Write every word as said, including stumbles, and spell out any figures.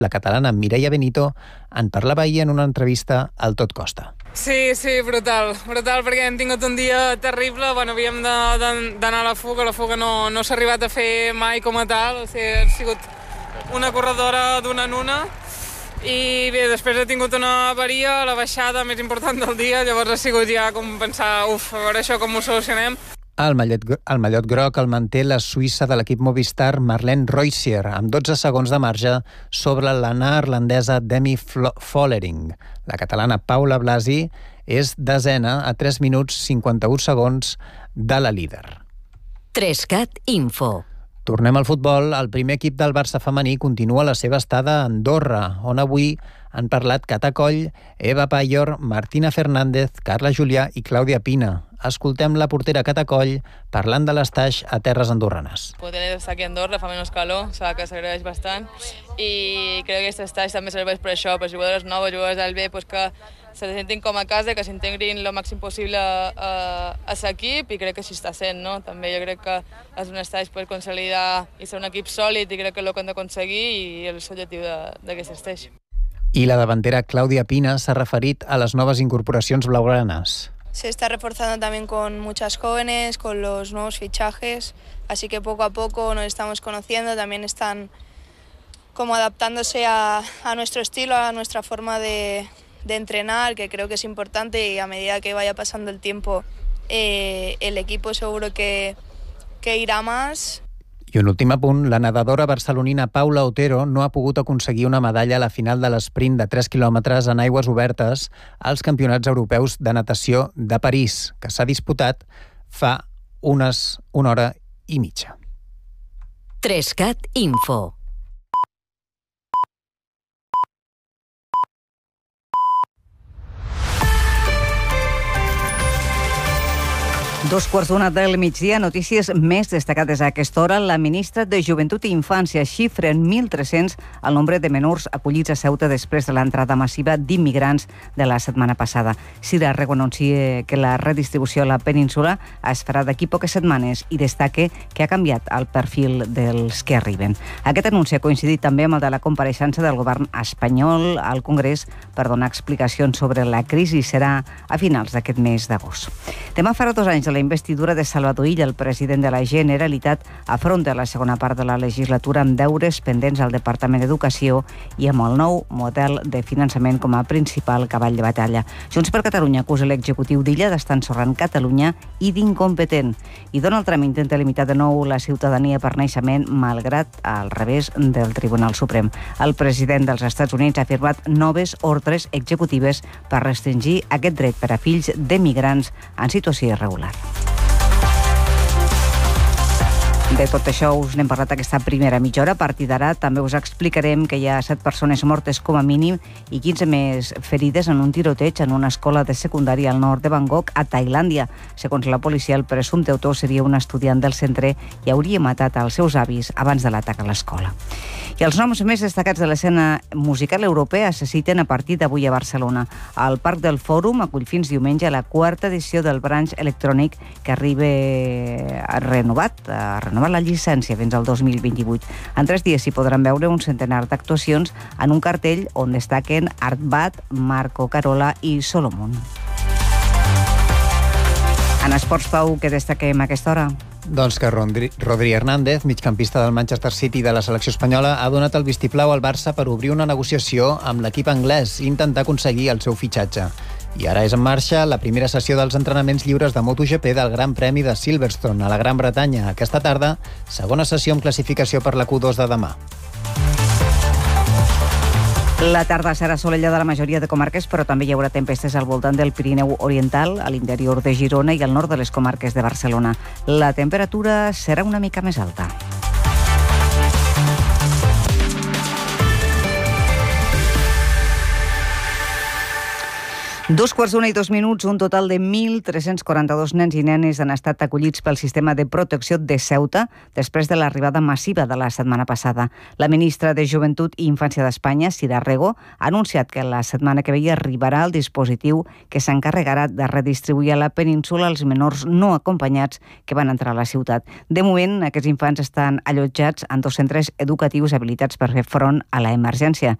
La catalana Mireia Benito en parlava ahir en una entrevista al Tot Costa. Sí, sí, brutal, brutal, perquè hem tingut un dia terrible, bueno, havíem d'anar a la fuga, la fuga no, no s'ha arribat a fer mai com a tal, o sigui, ha sigut una corredora d'una en una, i bé, després he tingut una avaria, la baixada més important del dia, llavors ha sigut ja com pensar, uf, a veure això com ho solucionem. El mallot, el mallot groc el manté la suïssa de l'equip Movistar Marlene Reusser, amb dotze segons de marge sobre la neerlandesa Demi Follering. La catalana Paula Blasi és desena a tres minuts cinquanta-un segons de la líder. Trescat Info. Tornem al futbol. El primer equip del Barça femení continua la seva estada a Andorra, on avui han parlat Cata Coll, Eva Payor, Martina Fernández, Carla Julià i Clàudia Pina. Escoltem la portera Cata Coll parlant de l'estaix a terres andorranes. Poder estar aquí a Andorra fa menys calor, sabe que s'agraeix bastant, i crec que aquest estaix també serveix per això, per jugadores noves, jugadores del B, pues que se sentin com a casa, que s'integrin el màxim possible a, a l'equip, i crec que així està sent, no? També jo crec que és un estaix per consolidar i ser un equip sòlid, i crec que és el que hem d'aconseguir i és l'objectiu d'aquest estaix. I la davantera Clàudia Pina s'ha referit a les noves incorporacions blaugranes. Se está reforzando también con muchas jóvenes, con los nuevos fichajes, así que poco a poco nos estamos conociendo, también están como adaptándose a, a nuestro estilo, a nuestra forma de, de entrenar, que creo que es importante, y a medida que vaya pasando el tiempo eh, el equipo seguro que, que irá más. I un últim apunt, la nedadora barcelonina Paula Otero no ha pogut aconseguir una medalla a la final de l'esprint de tres quilòmetres en aigües obertes als Campionats Europeus de Natació de París, que s'ha disputat fa unes una hora i mitja. Trescat Info. Dos quarts d'una del migdia, notícies més destacades a aquesta hora. La ministra de Joventut i Infància xifra en mil tres-cents el nombre de menors acollits a Ceuta després de l'entrada massiva d'immigrants de la setmana passada. Cira Rego anuncia que la redistribució a la península es farà d'aquí poques setmanes i destaca que ha canviat el perfil dels que arriben. Aquest anunci ha coincidit també amb el de la compareixença del govern espanyol al Congrés per donar explicacions sobre la crisi. Serà a finals d'aquest mes d'agost. Demà farà dos anys de la investidura de Salvador Illa, el president de la Generalitat, afronta la segona part de la legislatura amb deures pendents al Departament d'Educació i amb el nou model de finançament com a principal cavall de batalla. Junts per Catalunya acusa l'executiu d'Illa d'estar ensorrant Catalunya i d'incompetent. I Donald Trump intenta limitar de nou la ciutadania per naixement, malgrat al revés del Tribunal Suprem. El president dels Estats Units ha firmat noves ordres executives per restringir aquest dret per a fills d'emigrants en situació irregular. De tot això us n'hem parlat aquesta primera mitja hora. A partir d'ara també us explicarem que hi ha set persones mortes com a mínim i quinze més ferides en un tiroteig en una escola de secundària al nord de Bangkok, a Tailàndia. Segons la policia, el presumpte autor seria un estudiant del centre i hauria matat els seus avis abans de l'atac a l'escola. I els noms més destacats de l'escena musical europea se citen a partir d'avui a Barcelona. El Parc del Fòrum acull fins diumenge la quarta edició del Branch electrònic que arriba renovat, a renovar la llicència fins al dos mil vint-i-vuit. En tres dies s'hi podran veure un centenar d'actuacions en un cartell on destaquen Artbat, Marco Carola i Solomon. En esports, Pau, què destaquem a aquesta hora? Doncs que Rodri, Rodri Hernández, migcampista del Manchester City de la selecció espanyola, ha donat el vistiplau al Barça per obrir una negociació amb l'equip anglès i intentar aconseguir el seu fitxatge. I ara és en marxa la primera sessió dels entrenaments lliures de MotoGP del Gran Premi de Silverstone a la Gran Bretanya. Aquesta tarda, segona sessió amb classificació per la Q dos de demà. La tarda serà assolellada a la majoria de comarques, però també hi haurà tempestes al voltant del Pirineu Oriental, a l'interior de Girona i al nord de les comarques de Barcelona. La temperatura serà una mica més alta. Dos quarts d'una i dos minuts, un total de mil tres-cents quaranta-dos nens i nenes han estat acollits pel sistema de protecció de Ceuta després de l'arribada massiva de la setmana passada. La ministra de Joventut i Infància d'Espanya, Sira Rego, ha anunciat que la setmana que ve arribarà el dispositiu que s'encarregarà de redistribuir a la península els menors no acompanyats que van entrar a la ciutat. De moment, aquests infants estan allotjats en dos centres educatius habilitats per fer front a l'emergència.